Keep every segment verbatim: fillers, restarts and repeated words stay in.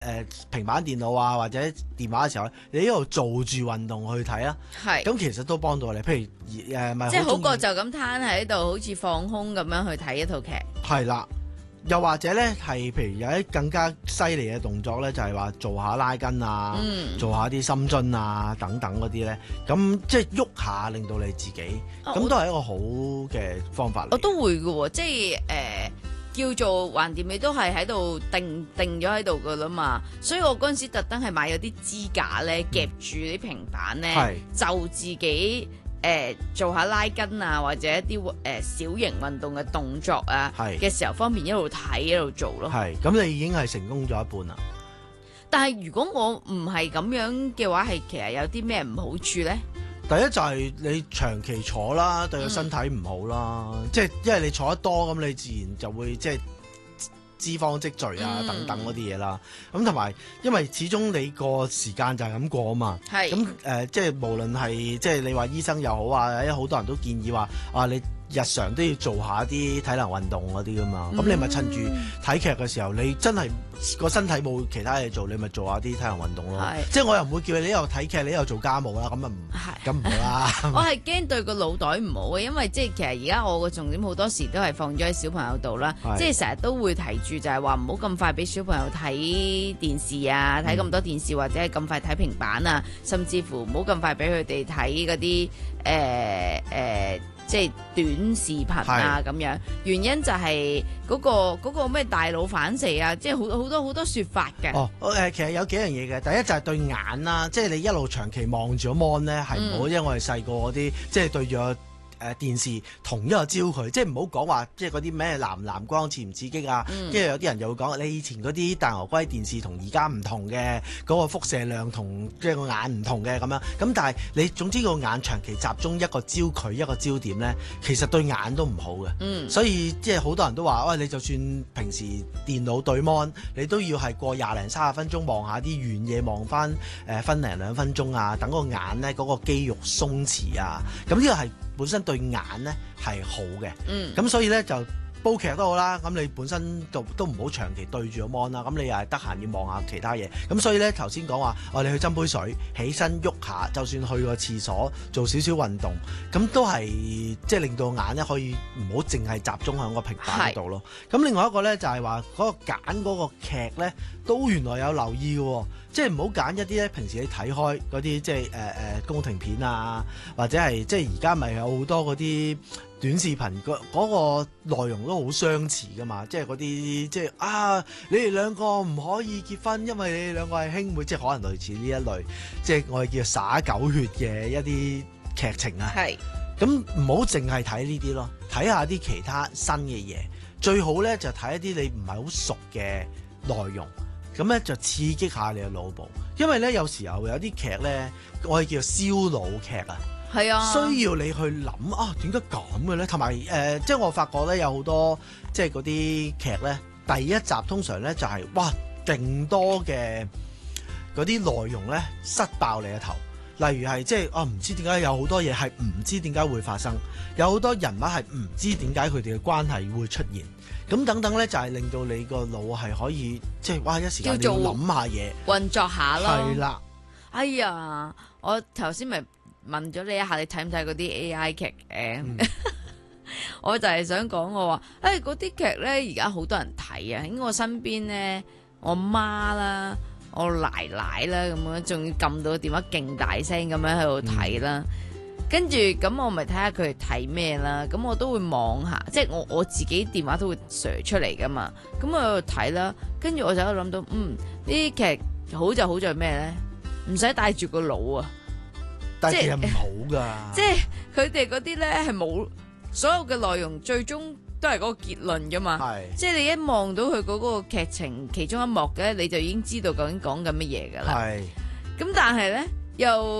誒平板電腦啊或者電話嘅時候，你一路做住運動去睇啊， 係咁其實都幫到你。譬如誒咪即係好中意過就咁攤喺度，好似放空咁樣去睇一套劇。 係啦。又或者咧，係譬如有啲更加犀利嘅動作咧，就係話做下拉筋啊， 嗯做下啲深蹲啊等等嗰啲咧，咁即係喐下，令到你自己， 啊咁都係一個好嘅方法嚟。 我都會嘅喎，即係誒、呃、叫做橫掂，你都係喺度定定咗喺度噶啦嘛。所以我嗰陣時特登係買咗啲支架咧，夾住啲平板咧， 係就自己誒、呃、做下拉筋啊，或者一啲誒、呃、小型運動嘅動作啊係嘅時候，方便一路睇一路做咯。 係，咁你已經係成功咗一半啦。 但係如果我唔係咁樣嘅話，係其實有啲咩唔好處咧？ 第一就係你長期坐啦，對個身體唔好啦， 嗯、 即係因為你坐得多，咁你自然就會即係脂肪積聚啊、 嗯、 等等嗰啲嘢啦。咁同埋因為始終你個時間就係咁過啊嘛。 係咁誒，即係無論係即係你話醫生又好啊，因為好多人都建議話啊，你日常都要做下啲體能運動嗰啲噶嘛。咁、嗯、你咪趁住睇劇嘅時候，你真係個身體冇其他嘢做，你咪做下啲體能運動咯。即係我又唔會叫你一路睇劇，你一路做家務啦，咁啊唔咁唔好啦。 我係驚對個腦袋唔好嘅，因為即係其實而家我個重點好多時都係放咗喺小朋友度啦，即係成日都會提住就係話唔好咁快俾小朋友睇電視啊，睇咁多電視或者係咁快睇平板啊，甚至乎唔好咁快俾佢哋睇嗰啲誒誒即係短視頻啊咁樣。原因就係嗰個嗰個咩大腦反射啊，即係好好多好多説法嘅。 哦，誒其實有幾樣嘢嘅，第一就係對眼啦，即係你一路長期望住個 mon 咧係唔好，因為我哋細個嗰啲即係對住個誒電視同一個焦距，即係唔好講話即係嗰啲咩藍藍光刺唔刺激啊，跟住、嗯、有啲人又會講你以前嗰啲大牛龜電視同而家唔同嘅，嗰、嗰個輻射量同即係個眼唔同嘅咁樣，咁但係你總之個眼長期集中一個焦距一個焦點咧，其實對眼都唔好嘅， 嗯、 所以即係好多人都話，喂、哎，你就算平時電腦對 mon，你都要係過廿零三十分鐘望下啲遠嘢，望翻誒分零兩分鐘啊，等個眼咧嗰、嗰個肌肉鬆弛啊，咁呢個係本身對眼咧係好嘅，咁、嗯、所以咧就煲劇都好啦，咁你本身就都唔好長期對住個 mon 啦，咁你又係得閒要望下其他嘢，咁所以咧頭先講話，我哋去斟杯水，起身喐下，就算去個廁所做少少運動，咁都係即係令到眼咧可以唔好淨係集中喺個平板度咯。咁另外一個咧就係話嗰個揀嗰個劇咧，都原來有留意嘅。即係唔好揀一啲咧，平時你睇開嗰啲即係誒誒宮廷片啊，或者係即係而家咪有好多嗰啲短視頻，嗰、嗰個內容都好相似噶嘛。即係嗰啲即係啊，你哋兩個唔可以結婚，因為你哋兩個係兄妹，即係可能類似呢一類，即係我哋叫灑狗血嘅一啲劇情啊。係。咁唔好淨係睇呢啲咯，睇下啲其他新嘅嘢。最好咧就睇一啲你唔係好熟嘅內容。咁咧就刺激下你嘅腦部，因為咧有時候有啲劇咧，我哋叫做燒腦劇啊，係啊，需要你去諗啊，點解咁嘅咧？同埋誒，即係我發覺咧有好多即係嗰啲劇咧，第一集通常咧就係、是、哇，勁多嘅嗰啲內容咧，塞爆你嘅頭。例如係即係啊，唔知點解有好多嘢係唔知點解會發生，有好多人物係唔知點解佢哋嘅關係會出現。咁等等咧，就係、是、令到你個腦係可以即係哇一時間你要諗下嘢， 運作下咯。係啦，哎呀，我頭先咪問咗你一下，你睇唔睇嗰啲 A I 劇誒？嗯、我就係想講我話，誒嗰啲劇咧而家好多人睇啊！喺我身邊咧，我媽啦、我奶奶啦咁樣，仲要撳到電話勁大聲咁樣喺度睇啦。嗯跟住咁我咪睇下佢哋睇咩啦，咁我都會望下，即係我我自己電話都會 search 出嚟噶嘛，咁我喺度睇啦，跟住我就喺度諗到，嗯，呢啲劇好就好在咩咧？唔使帶住個腦啊， 但係其實唔好噶， 即係佢哋嗰啲咧係冇所有嘅內容，最終都係嗰個結論噶嘛，係，即係你一望到佢嗰個劇情其中一幕嘅，你就已經知道究竟講緊乜嘢噶啦，係，咁但係咧又。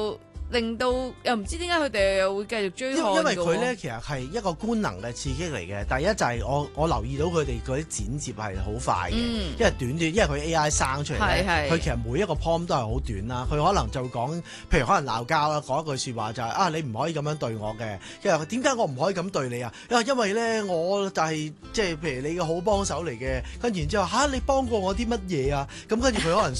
令到又唔知點解佢哋又會繼續追看因因為㗎喎佢咧其實係一個官能嘅刺激嚟嘅。第一就係我我留意到佢哋嗰啲剪接係好快嘅， 嗯因為短短，因為佢 A I 生出嚟咧， 係係佢其實每一個 prompt 都係好短啦。佢可能就講，譬如可能鬧交啦，講一句説話就係、啊，你唔可以咁樣對我嘅。因為點解我唔可以咁對你啊？因為因為咧我就係即係譬如你嘅好幫手嚟嘅，跟住然之後嚇、啊、你幫過我啲乜嘢啊？咁跟住佢可能